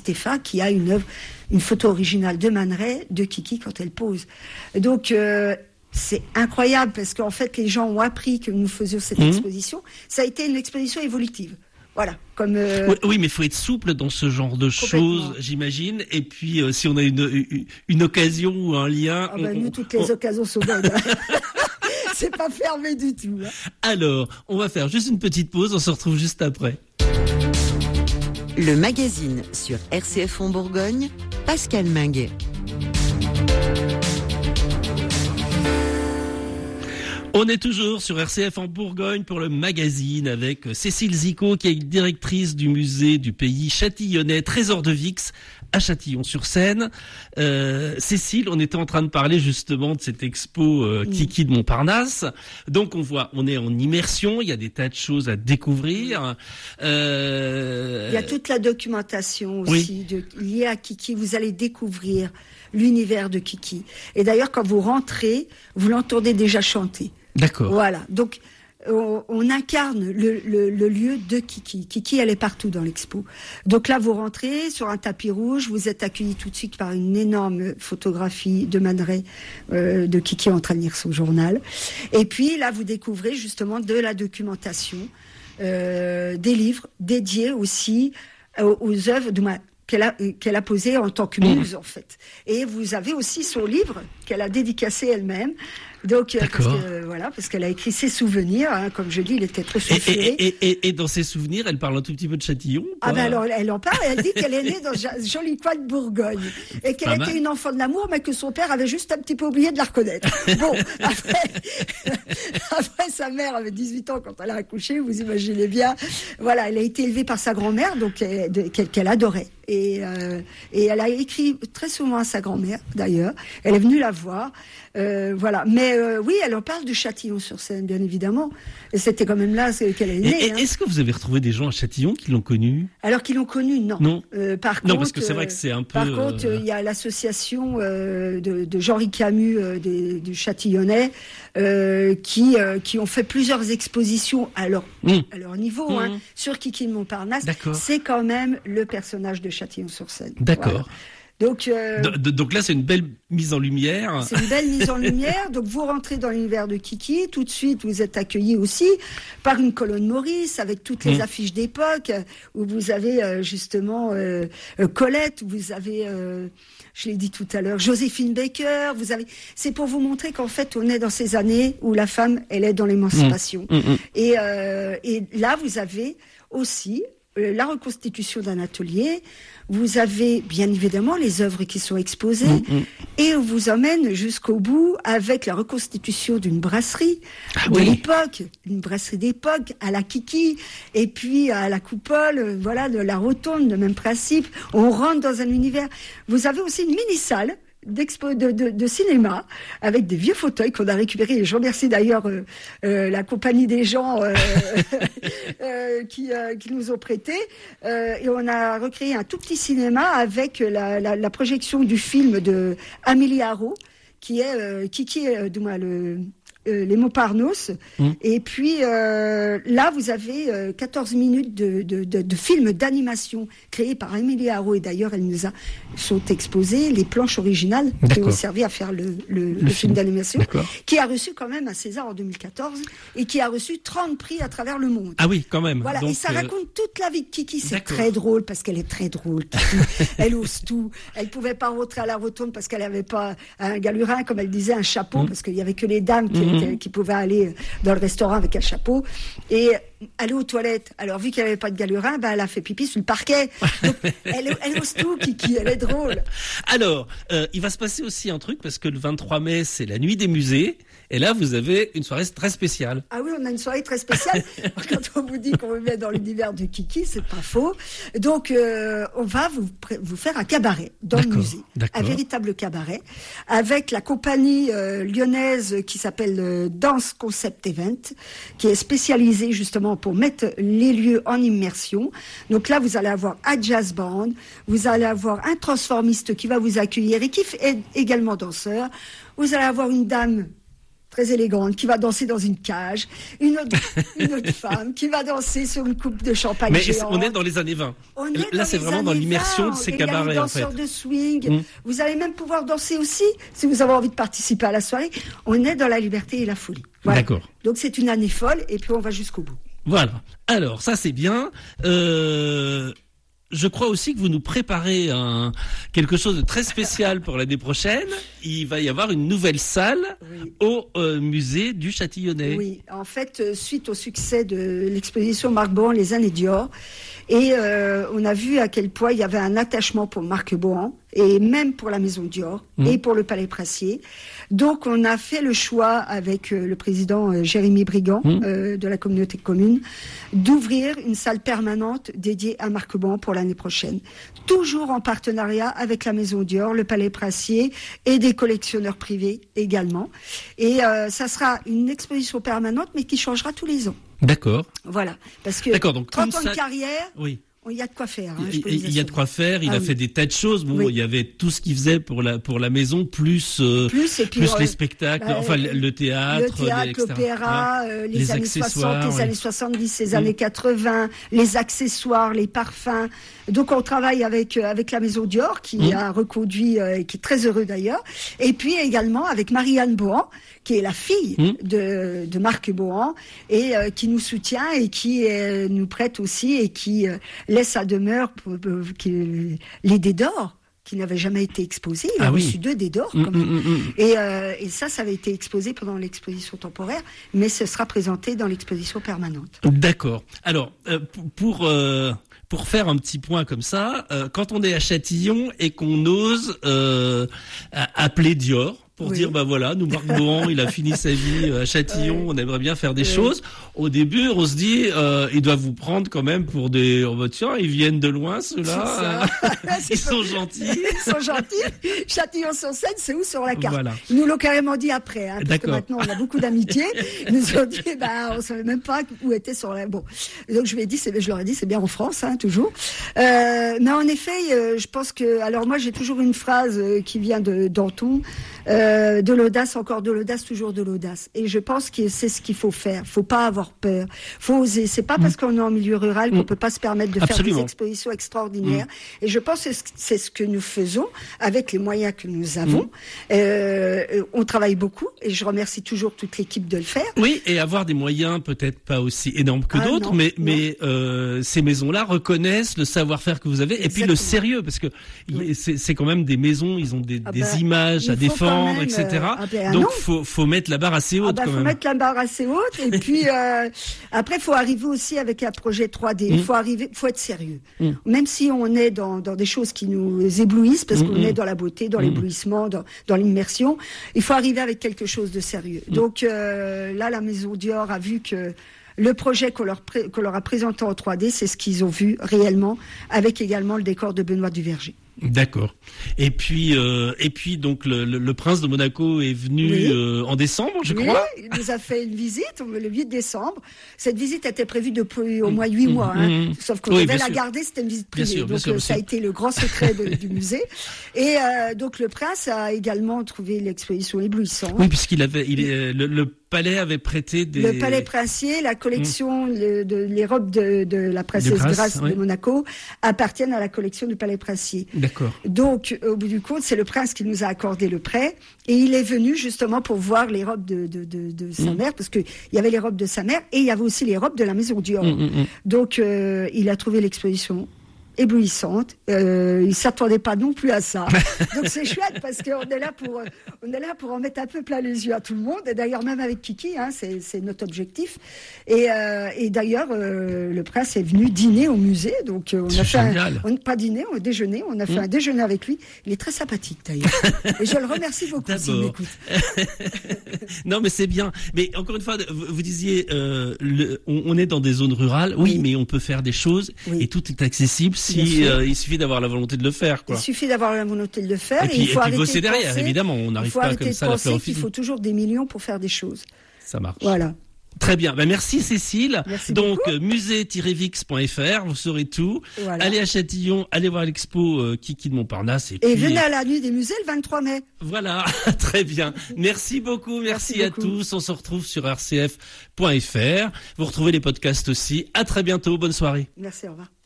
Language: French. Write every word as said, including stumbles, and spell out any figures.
Stéphane, qui a une œuvre, une photo originale de Man Ray, de Kiki quand elle pose. Donc, euh, c'est incroyable parce qu'en fait, les gens ont appris que nous faisions cette mmh. exposition. Ça a été une exposition évolutive. Voilà, comme euh... oui, oui, mais il faut être souple dans ce genre de choses, j'imagine. Et puis, euh, si on a une, une, une occasion ou un lien... Ah ben, on, nous, toutes les on... occasions sont bonnes. C'est pas fermé du tout. Hein. Alors, on va faire juste une petite pause, on se retrouve juste après. Le magazine sur R C F en Bourgogne, Pascal Minguet. On est toujours sur R C F en Bourgogne pour le magazine avec Cécile Zico qui est directrice du musée du pays châtillonnais Trésor de Vix à Châtillon-sur-Seine. Euh, Cécile, on était en train de parler justement de cette expo euh, Kiki de Montparnasse. Donc on voit, on est en immersion, il y a des tas de choses à découvrir. Euh... Il y a toute la documentation aussi oui. de, liée à Kiki. Vous allez découvrir l'univers de Kiki. Et d'ailleurs, quand vous rentrez, vous l'entendez déjà chanter. D'accord. Voilà. Donc, on, on incarne le, le, le lieu de Kiki. Kiki, elle est partout dans l'expo. Donc là, vous rentrez sur un tapis rouge, vous êtes accueillis tout de suite par une énorme photographie de Man Ray, euh, de Kiki en train de lire son journal. Et puis là, vous découvrez justement de la documentation, euh, des livres dédiés aussi aux, aux œuvres de Ma qu'elle a, qu'elle a posées en tant que muse, mmh. en fait. Et vous avez aussi son livre qu'elle a dédicacé elle-même. Donc, euh, parce que, voilà, parce qu'elle a écrit ses souvenirs, hein, comme je dis, il était trop sulfuré. Et, et, et, et, et dans ses souvenirs, elle parle un tout petit peu de Châtillon. Ah ben alors, elle en parle, et elle dit qu'elle est née dans un joli coin de Bourgogne, et qu'elle était une enfant de l'amour, mais que son père avait juste un petit peu oublié de la reconnaître. Bon, après, après sa mère avait dix-huit ans quand elle a accouché, vous imaginez bien. Voilà, elle a été élevée par sa grand-mère, donc qu'elle, qu'elle adorait. Et, euh, et elle a écrit très souvent à sa grand-mère, d'ailleurs. Elle est venue la voir. Euh, voilà. Mais euh, oui, elle en parle de Châtillon-sur-Seine, bien évidemment. Et c'était quand même là qu'elle est née. Et, hein. Est-ce que vous avez retrouvé des gens à Châtillon qui l'ont connue ? Alors qu'ils l'ont connue, non. Non. Euh, par non, contre, parce que c'est vrai que c'est un peu. Par contre, il euh... y a l'association euh, de, de Jean-Ri Camus euh, des, du Châtillonnais euh, qui euh, qui ont fait plusieurs expositions à leur mmh. à leur niveau mmh. hein, sur Kiki de Montparnasse. D'accord. C'est quand même le personnage de Châtillon-sur-Seine. D'accord. Voilà. Donc, euh, do, donc là, c'est une belle mise en lumière. C'est une belle mise en lumière. Donc, vous rentrez dans l'univers de Kiki. Tout de suite, vous êtes accueillis aussi par une colonne Maurice avec toutes les mmh. affiches d'époque où vous avez euh, justement euh, Colette, vous avez, euh, je l'ai dit tout à l'heure, Joséphine Baker. Vous avez. C'est pour vous montrer qu'en fait, on est dans ces années où la femme, elle est dans l'émancipation. Mmh. Mmh. Et, euh, et là, vous avez aussi euh, la reconstitution d'un atelier. Vous avez bien évidemment les œuvres qui sont exposées mmh, mmh. et on vous emmène jusqu'au bout avec la reconstitution d'une brasserie ah, de oui. l'époque, une brasserie d'époque à la Kiki et puis à la coupole, voilà, de la rotonde, le même principe. On rentre dans un univers. Vous avez aussi une mini-salle d'expo de, de, de cinéma avec des vieux fauteuils qu'on a récupérés et je remercie d'ailleurs euh, euh, la compagnie des gens euh, euh, qui, euh, qui nous ont prêté euh, et on a recréé un tout petit cinéma avec la, la, la projection du film de Amélie Arrault qui est euh, Kiki euh, du moins le Euh, les Montparnasse. Mmh. Et puis euh, là, vous avez euh, quatorze minutes de, de, de, de films d'animation créés par Amélie Arrault. Et d'ailleurs, elles nous a, sont exposées les planches originales D'accord. qui ont servi à faire le, le, le, le film, film d'animation, D'accord. qui a reçu quand même un César en deux mille quatorze et qui a reçu trente prix à travers le monde. Ah oui, quand même. Voilà. Donc, et ça euh... raconte toute la vie de Kiki. C'est D'accord. très drôle parce qu'elle est très drôle. Kiki. Elle ose tout. Elle pouvait pas rentrer à la rotonde parce qu'elle avait pas un galurin, comme elle disait, un chapeau, mmh. parce qu'il y avait que les dames qui mmh. qui pouvait aller dans le restaurant avec un chapeau et aller aux toilettes. Alors, vu qu'elle n'avait pas de galurin, ben, elle a fait pipi sur le parquet. Donc, elle, elle ose tout, Kiki, elle est drôle. Alors, euh, il va se passer aussi un truc, parce que le vingt-trois mai, c'est la nuit des musées. Et là, vous avez une soirée très spéciale. Ah oui, on a une soirée très spéciale. Quand on vous dit qu'on vous met dans l'univers de Kiki, c'est pas faux. Donc, euh, on va vous, vous faire un cabaret dans d'accord, le musée. D'accord. Un véritable cabaret. Avec la compagnie euh, lyonnaise qui s'appelle euh, Dance Concept Event, qui est spécialisée justement pour mettre les lieux en immersion. Donc là, vous allez avoir un jazz band, vous allez avoir un transformiste qui va vous accueillir et qui est également danseur. Vous allez avoir une dame très élégante, qui va danser dans une cage, une autre, une autre femme qui va danser sur une coupe de champagne Mais géante. on est dans les années vingt. On est Là, dans c'est les vraiment dans années l'immersion vingt. de ces Et il y a cabarets, les en fait. danseurs de swing. Mm. Vous allez même pouvoir danser aussi, si vous avez envie de participer à la soirée. On est dans la liberté et la folie. Voilà. D'accord. Donc c'est une année folle, et puis on va jusqu'au bout. Voilà. Alors, ça, c'est bien. Euh... Je crois aussi que vous nous préparez un, quelque chose de très spécial pour l'année prochaine. Il va y avoir une nouvelle salle Oui. au euh, musée du Châtillonnais. Oui, en fait, euh, suite au succès de l'exposition Marc Bohan, Les années Dior, et euh, on a vu à quel point il y avait un attachement pour Marc Bohan, et même pour la maison Dior, Mmh. et pour le Palais Princier. Donc on a fait le choix avec euh, le président euh, Jérémy Brigand Mmh. euh, de la communauté de communes d'ouvrir une salle permanente dédiée à Marc Bohan pour l'année prochaine. Toujours en partenariat avec la maison Dior, le Palais Princier et des collectionneurs privés également. Et euh, ça sera une exposition permanente mais qui changera tous les ans. D'accord. Voilà. Parce que D'accord, donc trente une ans de salle- carrière, Oui. il y a de quoi faire. Hein, je Il peux vous il y a de assurer. quoi faire. Il Ah a oui. fait des tas de choses. Bon, Oui. il y avait tout ce qu'il faisait pour la pour la maison, plus euh, Plus, et puis, plus euh, les spectacles, bah, enfin le, le théâtre, Le théâtre, les- et cetera. l'opéra, Ouais. euh, les, Les années accessoires, soixante, les oui. années soixante-dix, les Mm. années quatre-vingts, les accessoires, les parfums. Donc on travaille avec euh, avec la maison Dior qui Mm. a reconduit euh, et qui est très heureux d'ailleurs. Et puis également avec Marianne Bohan qui est la fille Mm. de de Marc Bohan et euh, qui nous soutient et qui euh, nous prête aussi et qui euh, laisse à demeure pour, pour- qui- les dés d'or qui n'avaient jamais été exposés. Il a Ah oui. reçu deux dés d'or Mm, quand même. mm, mm, mm. Et, euh, et ça, ça avait été exposé pendant l'exposition temporaire, mais ce sera présenté dans l'exposition permanente. D'accord. Alors, euh, p- pour euh, pour faire un petit point comme ça, euh, quand on est à Châtillon et qu'on ose euh, a- appeler Dior pour Oui. dire bah voilà, nous Marc Bohan, il a fini sa vie euh, à Châtillon, on aimerait bien faire des Oui. choses. Au début, on se dit euh, ils doivent vous prendre quand même pour des oh, bah, tiens, ils viennent de loin ceux-là. C'est Ils ça. sont gentils. Ils sont gentils. Châtillon-sur-Seine, c'est où sur la carte? Voilà. Ils nous l'ont carrément dit après, hein, parce que D'accord. maintenant on a beaucoup d'amitié. Ils nous ont dit, bah, on savait même pas où était sur la. Bon, et donc je lui ai dit, c'est, je leur ai dit, c'est bien en France, hein, toujours. Euh, mais en effet, euh, je pense que, alors moi j'ai toujours une phrase euh, qui vient de Danton, euh, de l'audace, encore de l'audace, toujours de l'audace. Et je pense que c'est ce qu'il faut faire. Faut pas avoir peur. Faut oser. C'est pas parce qu'on est en milieu rural qu'on Mm. peut pas se permettre de Absolument. faire des expositions extraordinaires. Et je pense que c'est ce que nous faisons avec les moyens que nous avons. Mm. Euh, on travaille beaucoup et je remercie toujours toute l'équipe de le faire. Oui, et avoir des moyens peut-être pas aussi énormes que Ah, d'autres, non, mais non. mais euh, ces maisons-là reconnaissent le savoir-faire que vous avez et puis le Exactement. sérieux, parce que il- Oui. c'est c'est quand même des maisons, ils ont des, Ah des bah, images il à faut défendre, quand même, et cetera. euh, ah ben, Donc non. faut faut mettre la barre assez haute Ah bah, quand faut même. mettre la barre assez haute et puis euh, après faut arriver aussi avec un projet trois D. Il Mm. faut arriver, faut être sérieux. Mm. Même si on est dans, dans des choses qui nous éblouissent, parce Mm, qu'on mm. est dans la beauté, dans Mm. l'éblouissement, dans, dans l'immersion, il faut arriver avec quelque chose de sérieux. Mm. Donc euh, là, la maison Dior a vu que le projet qu'on leur, pré- qu'on leur a présenté en trois D, c'est ce qu'ils ont vu réellement, avec également le décor de Benoît Duverger. D'accord. Et puis euh, et puis donc le, le, le prince de Monaco est venu Oui. euh, en décembre, je Oui, crois. il nous a fait une visite le huit décembre. Cette visite était prévue depuis au moins huit Mmh, mois. Hein. mmh. Sauf qu'on Oui, devait bien la sûr. garder, c'était une visite Bien privée. sûr, bien donc sûr, euh, bien ça a sûr. été le grand secret de- du musée. Et euh, donc le prince a également trouvé l'exposition éblouissante. Oui, puisqu'il avait il est le, le palais avait prêté des Le palais princier, la collection, le- de, les robes de, de la princesse De Grace, Grace, oui. de Monaco appartiennent à la collection du palais princier. D'accord. Donc, au bout du compte, c'est le prince qui nous a accordé le prêt. Et il est venu justement pour voir les robes de, de, de, de sa Mm. mère, parce qu'il y avait les robes de sa mère et il y avait aussi les robes de la maison Dior. Mm, mm, mm. Donc, euh, il a trouvé l'exposition éblouissante. Euh, il s'attendait pas non plus à ça. Donc c'est chouette parce qu'on est là pour, on est là pour en mettre un peu plein les yeux à tout le monde. Et d'ailleurs même avec Kiki, hein, c'est, c'est notre objectif. Et, euh, et d'ailleurs euh, le prince est venu dîner au musée. Donc euh, on C'est a fait, un, génial. on pas dîner, on a déjeuné. On a fait Mm. un déjeuner avec lui. Il est très sympathique d'ailleurs. Et je le remercie beaucoup s'il D'abord. m'écoute. Non, mais c'est bien. Mais encore une fois, vous, vous disiez, euh, le, on, on est dans des zones rurales. Oui, Oui. mais on peut faire des choses Oui. et tout est accessible Bien si sûr. euh, il suffit d'avoir la volonté de le faire, quoi. Il suffit d'avoir la volonté de le faire. Et puis, il faut et puis arrêter bosser de derrière, penser- évidemment. On Il n'arrive faut pas arrêter comme de ça à la penser fleur au qu'il fusil. faut toujours des millions pour faire des choses. Ça marche. Voilà. Très bien. Ben, merci Cécile. Merci Donc, beaucoup. musée tiret vix point f r, vous saurez tout. Voilà. Allez à Châtillon, allez voir l'expo euh, Kiki de Montparnasse. Et, Et puis, venez à la nuit des musées le vingt-trois mai. Voilà, très bien. Merci beaucoup, merci, Merci à beaucoup. tous. On se retrouve sur r c f point f r. Vous retrouvez les podcasts aussi. À très bientôt. Bonne soirée. Merci, au revoir.